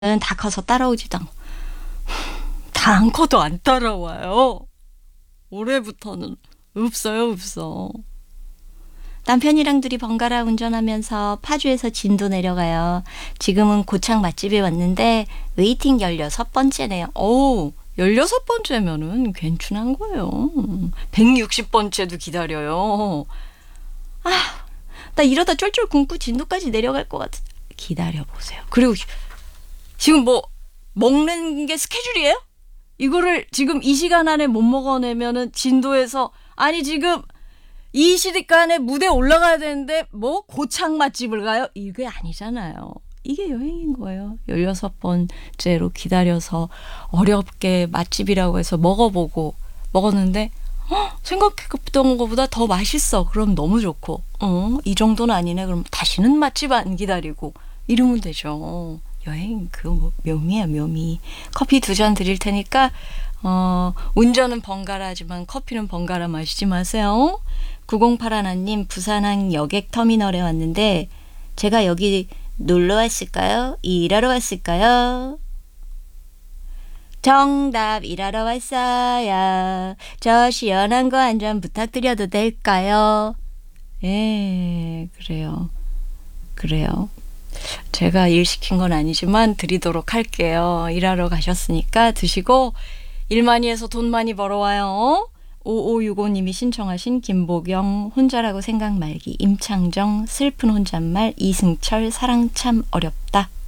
다 커서 따라오지도 않고. 다 안 커도 안 따라와요. 올해부터는 없어. 남편이랑 둘이 번갈아 운전하면서 파주에서 진도 내려가요. 지금은 고창 맛집에 왔는데 웨이팅 16번째네요. 오, 16번째면은 괜찮은 거예요. 160번째도 기다려요. 아, 나 이러다 쫄쫄 굶고 진도까지 내려갈 것 같아. 기다려보세요. 그리고 지금 뭐 먹는 게 스케줄이에요? 이거를 지금 이 시간 안에 못 먹어내면은 진도에서, 아니 지금 이 시간에 무대에 올라가야 되는데 뭐 고창 맛집을 가요? 이게 아니잖아요. 이게 여행인 거예요. 16번째로 기다려서 어렵게 맛집이라고 해서 먹었는데 생각했던 것보다 더 맛있어. 그럼 너무 좋고, 이 정도는 아니네. 그럼 다시는 맛집 안 기다리고 이러면 되죠. 여행 뭐 묘미야, 묘미. 커피 2잔 드릴 테니까 운전은 번갈아하지만 커피는 번갈아 마시지 마세요. 9081님, 부산항 여객터미널에 왔는데 제가 여기 놀러 왔을까요? 일하러 왔을까요? 정답, 일하러 왔어요. 저 시원한 거 한 잔 부탁드려도 될까요? 예, 그래요. 제가 일 시킨 건 아니지만 드리도록 할게요. 일하러 가셨으니까 드시고 일 많이 해서 돈 많이 벌어와요. 5565님이 신청하신 김보경 혼자라고 생각 말기, 임창정 슬픈 혼잣말, 이승철 사랑 참 어렵다.